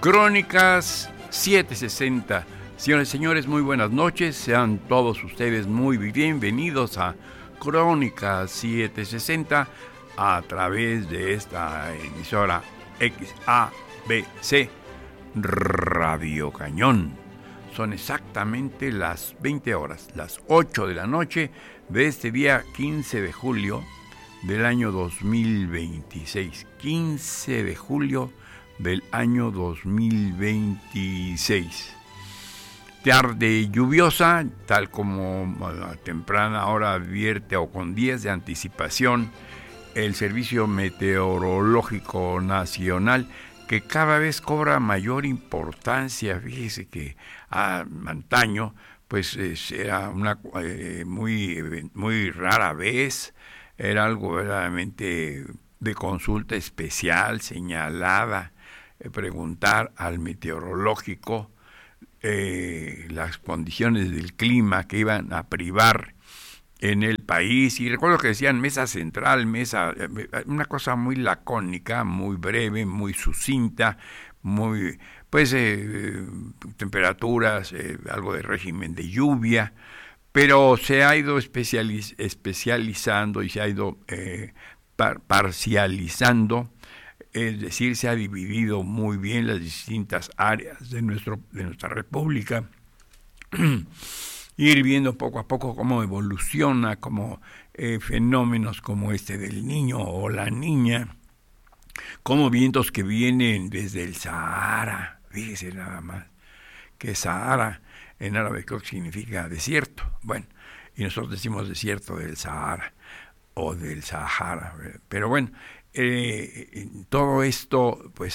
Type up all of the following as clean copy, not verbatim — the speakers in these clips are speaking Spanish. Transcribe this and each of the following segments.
Crónicas 760. Señoras y señores, muy buenas noches. Sean todos ustedes muy bienvenidos a Crónicas 760 a través de esta emisora XABC Radio Cañón. Son exactamente las 20 horas, las 8 de la noche de este día 15 de julio del año 2026. 15 de julio del año 2026. Tarde lluviosa, tal como a temprana hora advierte o con días de anticipación el Servicio Meteorológico Nacional, que cada vez cobra mayor importancia. Fíjese que antaño pues era una muy rara vez, era algo verdaderamente de consulta especial, señalada, preguntar al meteorológico las condiciones del clima que iban a privar en el país. Y recuerdo que decían mesa central, una cosa muy lacónica, muy breve, muy sucinta, muy temperaturas, algo de régimen de lluvia, pero se ha ido especializando y se ha ido parcializando. Es decir, se ha dividido muy bien las distintas áreas de nuestra república. Ir viendo poco a poco cómo evoluciona, como fenómenos como este del niño o la niña, como vientos que vienen desde el Sahara. Fíjese nada más que Sahara en árabe creo que significa desierto. Bueno, y nosotros decimos desierto del Sahara o del Sahara, pero bueno. Todo esto pues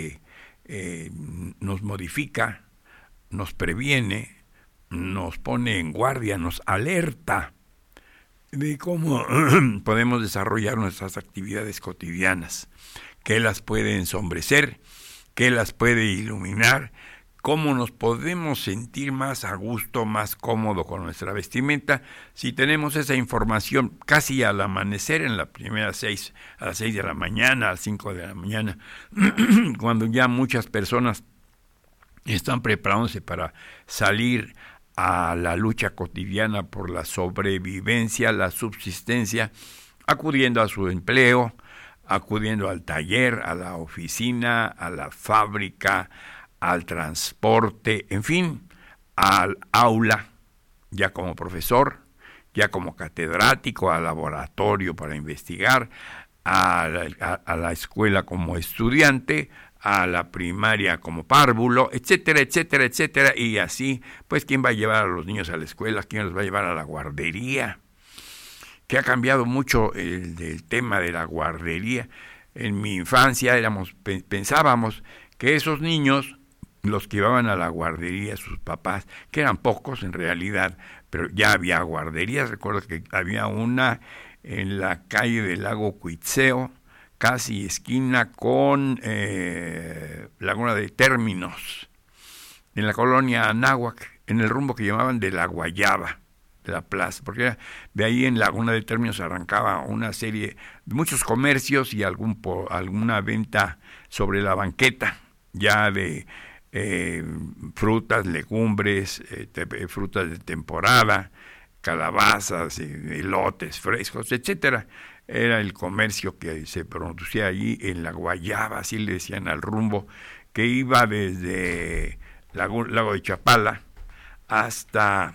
nos modifica, nos previene, nos pone en guardia, nos alerta de cómo podemos desarrollar nuestras actividades cotidianas, qué las puede ensombrecer, qué las puede iluminar, cómo nos podemos sentir más a gusto, más cómodo con nuestra vestimenta, si tenemos esa información casi al amanecer, en las primeras a las 6 de la mañana, a las 5 de la mañana, cuando ya muchas personas están preparándose para salir a la lucha cotidiana por la sobrevivencia, la subsistencia, acudiendo a su empleo, acudiendo al taller, a la oficina, a la fábrica, al transporte, en fin, al aula, ya como profesor, ya como catedrático, al laboratorio para investigar, a la escuela como estudiante, a la primaria como párvulo, etcétera, etcétera, etcétera, y así, pues, ¿quién va a llevar a los niños a la escuela? ¿Quién los va a llevar a la guardería? Que ha cambiado mucho el tema de la guardería. En mi infancia pensábamos que esos niños, los que iban a la guardería, sus papás, que eran pocos en realidad, pero ya había guarderías. Recuerdo que había una en la calle del Lago Cuitzeo, casi esquina con Laguna de Términos, en la colonia Anáhuac, en el rumbo que llamaban de la Guayaba, de la plaza, porque de ahí en Laguna de Términos arrancaba una serie de muchos comercios y alguna venta sobre la banqueta, ya de frutas, legumbres, frutas de temporada, calabazas, elotes frescos, etcétera. Era el comercio que se producía allí en la Guayaba, así le decían al rumbo, que iba desde Lago de Chapala hasta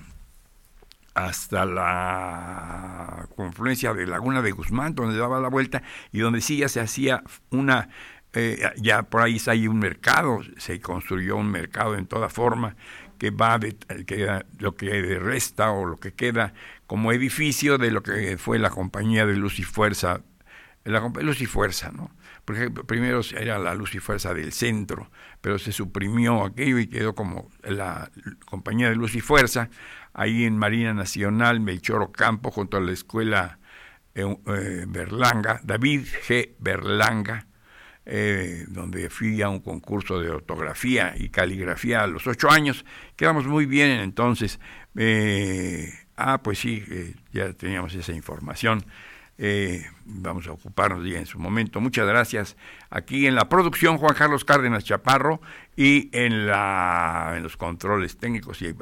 la confluencia de Laguna de Guzmán, donde daba la vuelta y donde sí ya se hacía ya por ahí hay un mercado, se construyó un mercado en toda forma que va lo que resta o lo que queda como edificio de lo que fue la compañía de Luz y Fuerza, Luz y Fuerza, ¿no? Porque primero era la Luz y Fuerza del centro, pero se suprimió aquello y quedó como la compañía de Luz y Fuerza, ahí en Marina Nacional, Melchor Ocampo, junto a la escuela Berlanga, David G. Berlanga, donde fui a un concurso de ortografía y caligrafía a los 8 años. Quedamos muy bien entonces. Pues sí, ya teníamos esa información. Vamos a ocuparnos ya en su momento. Muchas gracias. Aquí en la producción, Juan Carlos Cárdenas Chaparro, y en los controles técnicos, y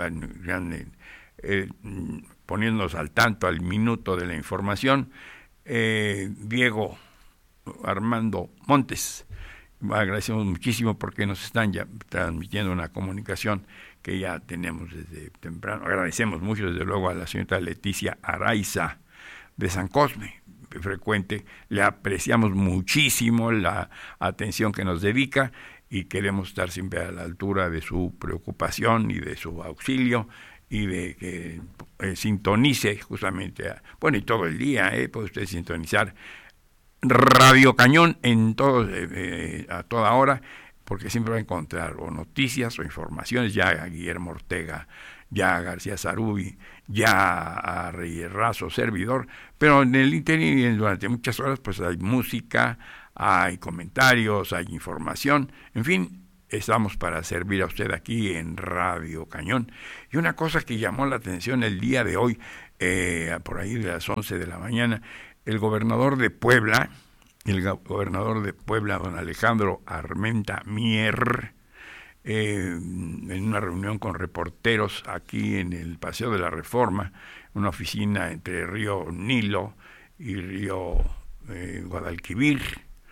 poniéndonos al tanto, al minuto de la información, Diego Armando Montes. Agradecemos muchísimo porque nos están ya transmitiendo una comunicación que ya tenemos desde temprano. Agradecemos mucho, desde luego, a la señorita Leticia Araiza de San Cosme, frecuente. Le apreciamos muchísimo la atención que nos dedica y queremos estar siempre a la altura de su preocupación y de su auxilio, y de que sintonice justamente, y todo el día, puede usted sintonizar Radio Cañón en todo, a toda hora, porque siempre va a encontrar o noticias o informaciones, ya a Guillermo Ortega, ya a García Zarubi, ya a Reyes Razo, servidor, pero en el interior y durante muchas horas pues hay música, hay comentarios, hay información, en fin, estamos para servir a usted aquí en Radio Cañón. Y una cosa que llamó la atención el día de hoy, por ahí de las 11 de la mañana, el gobernador de Puebla, don Alejandro Armenta Mier, en una reunión con reporteros aquí en el Paseo de la Reforma, una oficina entre Río Nilo y Río Guadalquivir,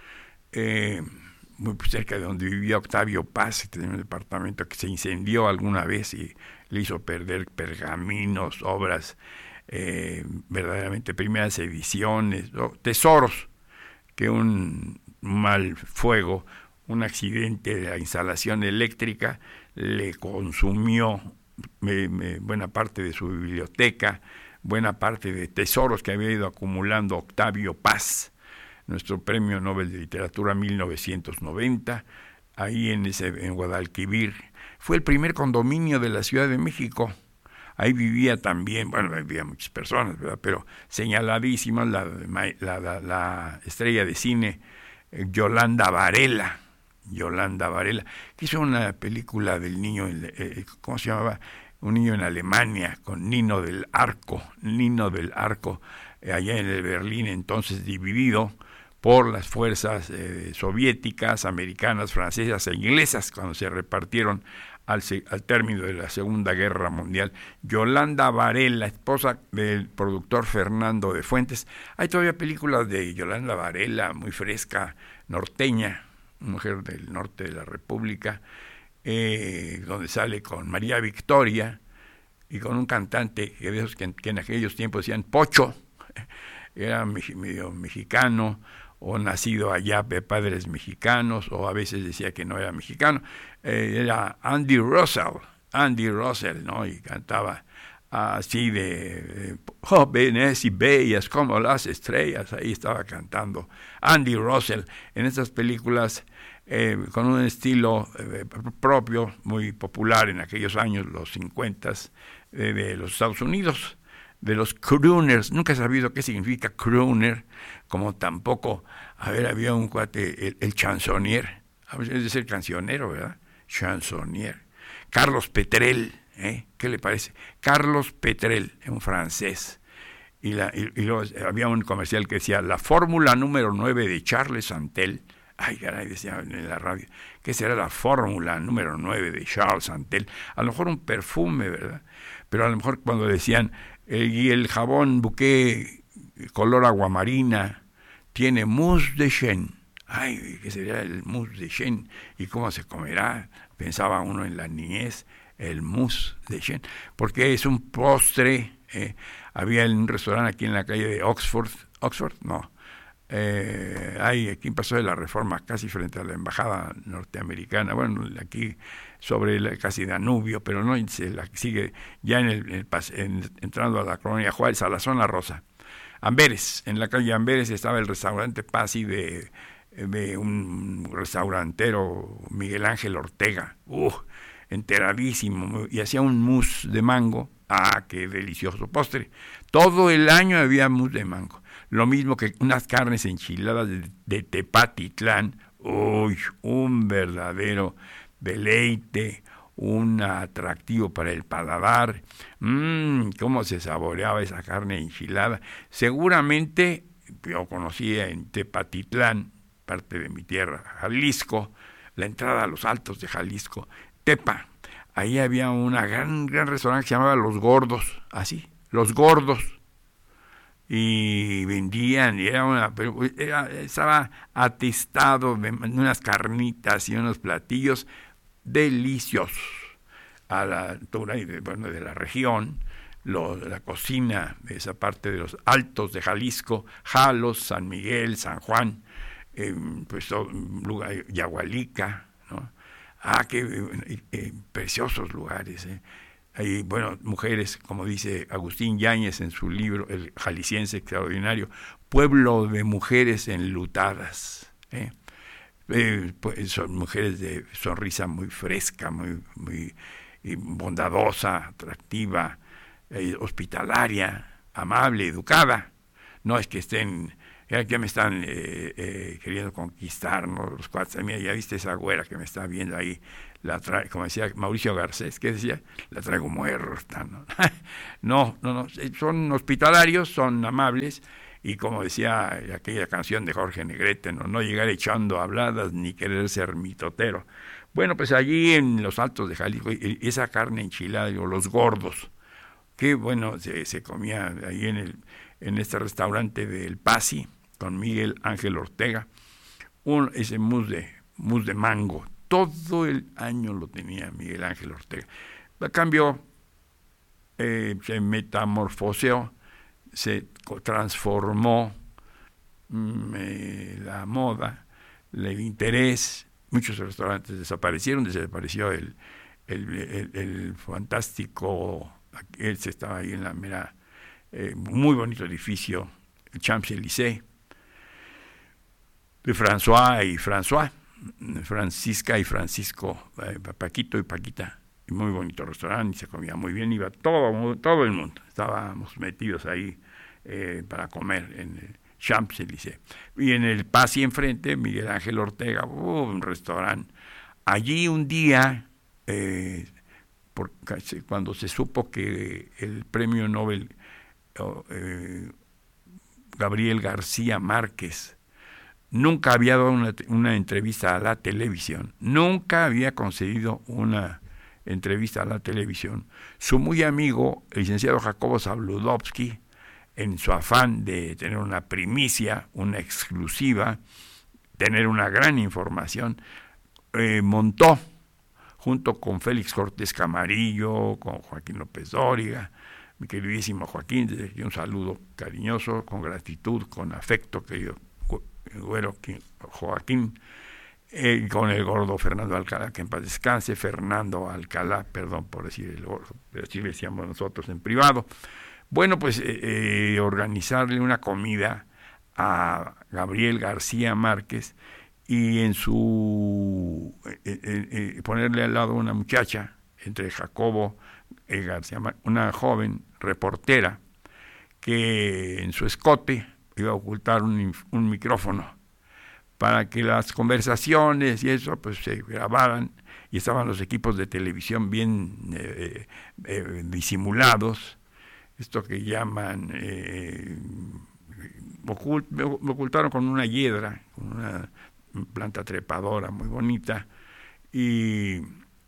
muy cerca de donde vivía Octavio Paz, tenía un departamento que se incendió alguna vez y le hizo perder pergaminos, obras, verdaderamente primeras ediciones, tesoros que un mal fuego, un accidente de la instalación eléctrica le consumió buena parte de su biblioteca, buena parte de tesoros que había ido acumulando Octavio Paz, nuestro Premio Nobel de Literatura 1990, ahí en Guadalquivir. Fue el primer condominio de la Ciudad de México. Ahí vivía también, vivía muchas personas, ¿verdad? Pero señaladísimas la estrella de cine Yolanda Varela, que hizo una película del niño, ¿cómo se llamaba? Un niño en Alemania, con Nino del Arco, allá en el Berlín entonces dividido por las fuerzas soviéticas, americanas, francesas e inglesas, cuando se repartieron al término de la Segunda Guerra Mundial. Yolanda Varela, esposa del productor Fernando de Fuentes. Hay todavía películas de Yolanda Varela, muy fresca, norteña, mujer del norte de la República, donde sale con María Victoria y con un cantante que de esos que en aquellos tiempos decían Pocho, era medio mexicano, o nacido allá de padres mexicanos, o a veces decía que no era mexicano. Era Andy Russell, ¿no? Y cantaba así de jóvenes y bellas como las estrellas. Ahí estaba cantando Andy Russell en estas películas, con un estilo propio, muy popular en aquellos años, los 50 de los Estados Unidos, de los crooners. Nunca he sabido qué significa crooner, como tampoco, había un cuate, el chansonnier, es de ser cancionero, ¿verdad? Chansonnier. Carlos Petrel, ¿qué le parece? Carlos Petrel, un francés. Y luego había un comercial que decía, la fórmula número 9 de Charles Santel. Ay, caray, decía en la radio, ¿qué será la fórmula número 9 de Charles Santel? A lo mejor un perfume, ¿verdad? Pero a lo mejor cuando decían, y el jabón Bouquet color aguamarina tiene mousse de chêne. Ay, ¿qué sería el mousse de chêne? ¿Y cómo se comerá? Pensaba uno en la niñez, el mousse de chêne, porque es un postre. Había un restaurante aquí en la calle de Oxford, no, aquí en Paso de la Reforma, casi frente a la embajada norteamericana, aquí sobre casi Danubio, pero no se la sigue ya entrando a la colonia Juárez, a la zona rosa. Amberes, en la calle Amberes estaba el restaurante Pasi de un restaurantero Miguel Ángel Ortega, enteradísimo, y hacía un mousse de mango. Qué delicioso postre. Todo el año había mousse de mango. Lo mismo que unas carnes enchiladas de Tepatitlán. Un verdadero deleite, un atractivo para el paladar. Cómo se saboreaba esa carne enchilada. Seguramente yo conocía en Tepatitlán, parte de mi tierra, Jalisco, la entrada a los Altos de Jalisco, Tepa. Ahí había una gran restaurante que se llamaba Los Gordos, así, Los Gordos. Y vendían, y estaba atestado de unas carnitas y unos platillos deliciosos a la altura de la región. La cocina de esa parte de los Altos de Jalisco, Jalos, San Miguel, San Juan, pues lugar, Yahualica, ¿no? Qué preciosos lugares, Hay, bueno, mujeres, como dice Agustín Yáñez en su libro, El Jalisciense Extraordinario, pueblo de mujeres enlutadas, pues son mujeres de sonrisa muy fresca, muy bondadosa, atractiva, hospitalaria, amable, educada. No es que estén, ya me están queriendo conquistar, ¿no? Los cuates. Mira, ya viste esa güera que me está viendo ahí, la trae, como decía Mauricio Garcés, ¿qué decía? La traigo muerta, ¿no? No, son hospitalarios, son amables, y como decía aquella canción de Jorge Negrete, no llegar echando habladas ni querer ser mitotero. Bueno, pues allí en los Altos de Jalisco, esa carne enchilada, los gordos, qué bueno se comía ahí en este restaurante del Pasi, con Miguel Ángel Ortega, ese mousse de mango, todo el año lo tenía Miguel Ángel Ortega. A cambio, se metamorfoseó, se transformó la moda, el interés, muchos restaurantes desapareció el fantástico, él estaba ahí en la mera, muy bonito edificio, el Champs-Élysées, de Francisca y Francisco, Paquito y Paquita, y muy bonito restaurante, y se comía muy bien, iba todo el mundo, estábamos metidos ahí para comer en el Champs-Élysées. Y en el Pasi enfrente, Miguel Ángel Ortega, un restaurante. Allí un día, cuando se supo que el premio Nobel Gabriel García Márquez nunca había dado una entrevista a la televisión, nunca había concedido una entrevista a la televisión, su muy amigo, el licenciado Jacobo Zabludovsky, en su afán de tener una primicia, una exclusiva, tener una gran información, montó, junto con Félix Cortés Camarillo, con Joaquín López Dóriga, mi queridísimo Joaquín, desde aquí un saludo cariñoso, con gratitud, con afecto, querido güero Joaquín, con el gordo Fernando Alcalá, que en paz descanse, Fernando Alcalá, perdón por decir el gordo, pero así le decíamos nosotros en privado. Bueno, pues organizarle una comida a Gabriel García Márquez y en ponerle al lado una muchacha, entre Jacobo García Márquez, una joven reportera que en su escote iba a ocultar un micrófono para que las conversaciones y eso pues se grabaran, y estaban los equipos de televisión bien disimulados, esto que llaman me ocultaron con una hiedra, con una planta trepadora muy bonita, y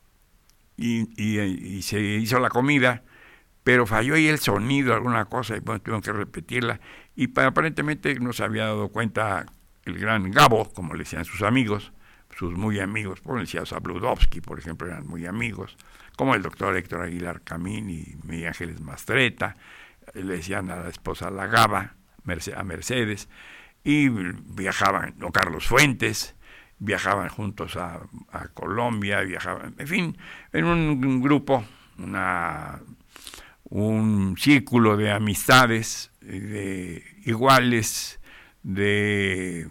se hizo la comida, pero falló ahí el sonido, alguna cosa, y bueno, tuvieron que repetirla, y aparentemente no se había dado cuenta el gran Gabo, como le decían sus amigos, sus muy amigos, por ejemplo, Zabludovsky, por ejemplo, eran muy amigos, como el doctor Héctor Aguilar Camín y Miguel Ángeles Mastreta, le decían a la esposa la Gaba, a Mercedes, y viajaban, o Carlos Fuentes, viajaban juntos a Colombia, viajaban, en fin, en un grupo, un círculo de amistades, de iguales, de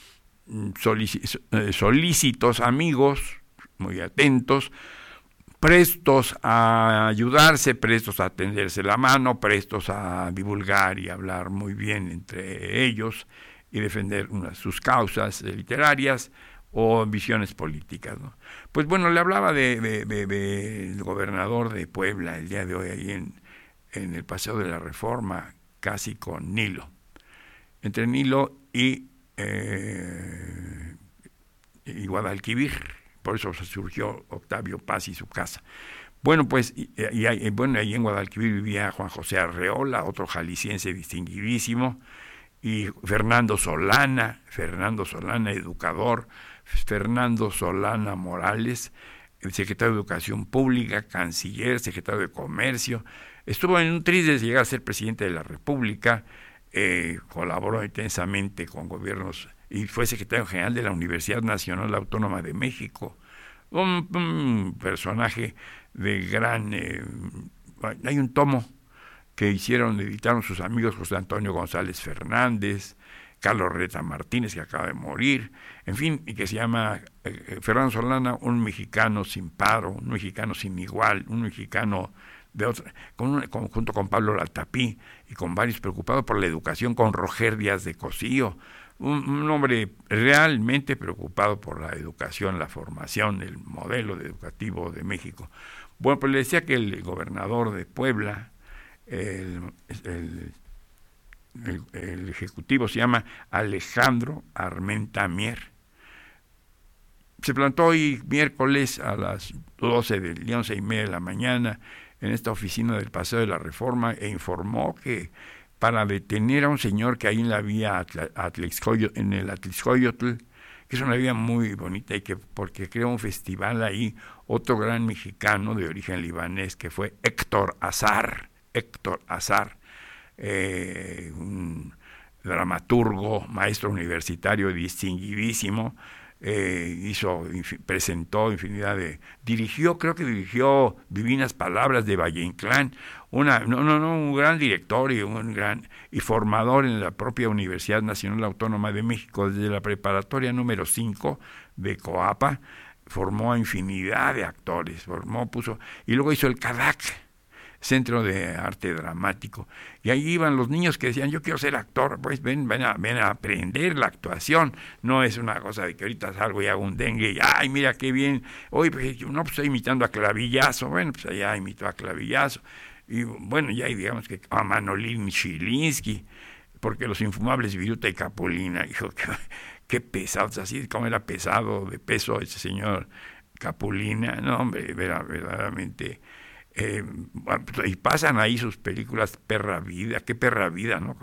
solícitos amigos, muy atentos, prestos a ayudarse, prestos a tenderse la mano, prestos a divulgar y hablar muy bien entre ellos y defender sus causas literarias o visiones políticas, ¿no? Pues bueno, le hablaba del gobernador de Puebla el día de hoy ahí en el Paseo de la Reforma, casi con Nilo. entre Nilo y Guadalquivir. Por eso surgió Octavio Paz y su casa. Bueno, pues, ahí en Guadalquivir vivía Juan José Arreola, otro jalisciense distinguidísimo, y Fernando Solana, educador, Fernando Solana Morales, el secretario de Educación Pública, canciller, secretario de Comercio. Estuvo en un tris de llegar a ser presidente de la República, colaboró intensamente con gobiernos y fue secretario general de la Universidad Nacional Autónoma de México. Un personaje de gran... hay un tomo que editaron sus amigos José Antonio González Fernández, Carlos Reta Martínez, que acaba de morir, en fin, y que se llama Fernando Solana, un mexicano sin paro, un mexicano sin igual, un mexicano de otra, junto con Pablo Latapí y con varios preocupados por la educación, con Roger Díaz de Cosío, un hombre realmente preocupado por la educación, la formación, el modelo educativo de México. Bueno, pues le decía que el gobernador de Puebla, el ejecutivo se llama Alejandro Armenta Mier. Se plantó hoy miércoles a las 11:30 de la mañana en esta oficina del Paseo de la Reforma e informó que para detener a un señor que hay en la vía en el Atlixcoyotl, que es una vía muy bonita y que porque creó un festival ahí, otro gran mexicano de origen libanés que fue Héctor Azar, un dramaturgo, maestro universitario distinguidísimo, presentó creo que dirigió Divinas Palabras de Valle Inclán, un gran director y formador en la propia Universidad Nacional Autónoma de México, desde la preparatoria número 5 de Coapa, formó a infinidad de actores, y luego hizo el CADAC, Centro de Arte Dramático, y ahí iban los niños que decían, yo quiero ser actor. Pues ven a aprender la actuación, no es una cosa de que ahorita salgo y hago un dengue y ay, mira qué bien, oye, pues estoy imitando a Clavillazo. Bueno, pues allá imitó a Clavillazo, y bueno, ya digamos que a Manolín Chilinsky, porque Los Infumables, Viruta y Capulina, dijo, qué pesado, así como era pesado de peso ese señor Capulina, no hombre, verdaderamente. Y pasan ahí sus películas Perra Vida, qué Perra Vida, ¿no?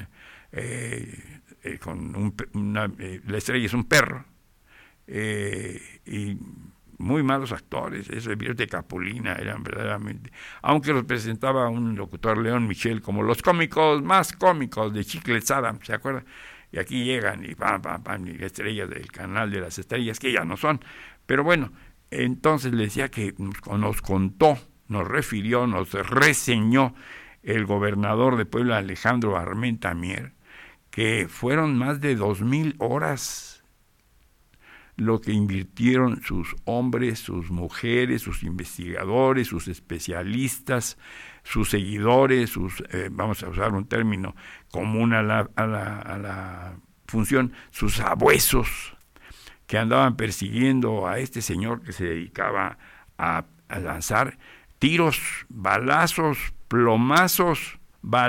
La estrella es un perro, y muy malos actores, eso de Viruta y Capulina eran verdaderamente, aunque los presentaba un locutor, León Michel, como los cómicos más cómicos de Chiclets Adams, ¿se acuerdan? Y aquí llegan y y estrellas del canal de las estrellas, que ya no son, pero bueno, entonces le decía que nos contó, nos refirió, nos reseñó el gobernador de Puebla, Alejandro Armenta Mier, que fueron más de 2,000 horas lo que invirtieron sus hombres, sus mujeres, sus investigadores, sus especialistas, sus seguidores, vamos a usar un término común a la función, sus sabuesos, que andaban persiguiendo a este señor que se dedicaba a lanzar tiros, balazos, plomazos,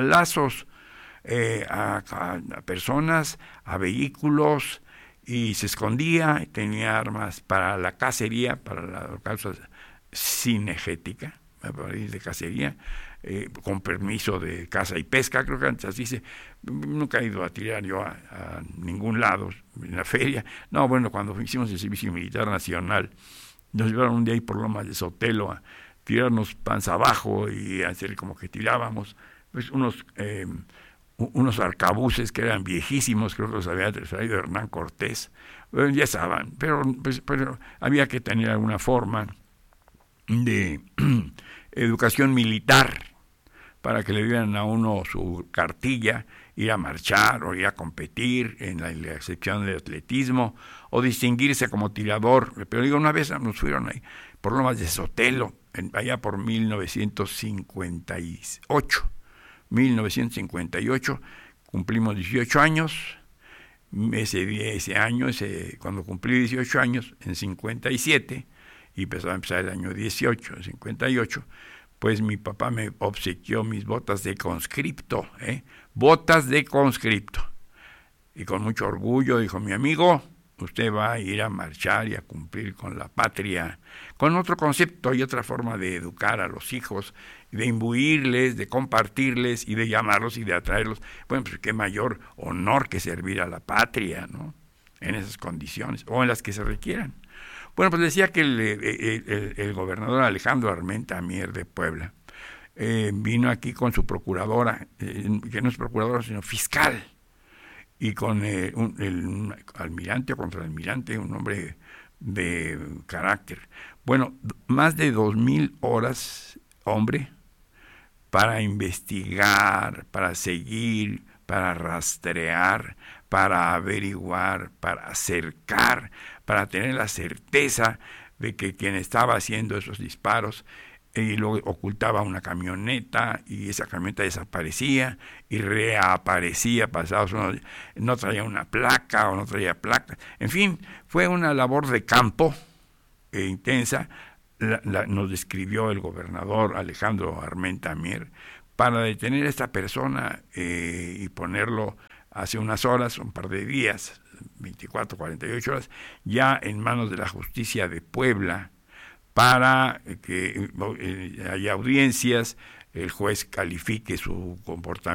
a personas, a vehículos, y se escondía, tenía armas para la cacería, para la causa cinegética, de cacería, con permiso de caza y pesca, creo que antes así nunca he ido a tirar yo a ningún lado, en la feria. No, bueno, cuando hicimos el servicio militar nacional, nos llevaron un día ahí por Lomas de Sotelo a tirarnos panza abajo y hacer como que tirábamos, pues unos arcabuces que eran viejísimos, creo que los había traído Hernán Cortés, ya estaban, pero había que tener alguna forma de educación militar para que le dieran a uno su cartilla, ir a marchar o ir a competir en la sección de atletismo o distinguirse como tirador. Pero digo, una vez nos fueron ahí por Lomas de Sotelo, allá por 1958, cumplimos 18 años, ese año, cuando cumplí 18 años, en 57, y empezaba a empezar el año 18, en 58, pues mi papá me obsequió mis botas de conscripto, botas de conscripto. y con mucho orgullo dijo: mi amigo, usted va a ir a marchar y a cumplir con la patria, con otro concepto y otra forma de educar a los hijos, de imbuirles, de compartirles y de llamarlos y de atraerlos. Bueno, pues qué mayor honor que servir a la patria, ¿no? En esas condiciones, o en las que se requieran. Bueno, pues decía que el gobernador Alejandro Armenta Mier de Puebla vino aquí con su procuradora, que no es procuradora, sino fiscal, y con el almirante o contraalmirante, un hombre de carácter. Bueno, más de 2,000 horas, hombre, para investigar, para seguir, para rastrear, para averiguar, para acercar, para tener la certeza de que quien estaba haciendo esos disparos y luego ocultaba una camioneta y esa camioneta desaparecía y reaparecía pasados unos días, no traía una placa o no traía placa, en fin, fue una labor de campo intensa. Nos describió el gobernador Alejandro Armenta Mier para detener a esta persona y ponerlo hace unas horas, un par de días, 24, 48 horas, ya en manos de la justicia de Puebla, para que haya audiencias, el juez califique su comportamiento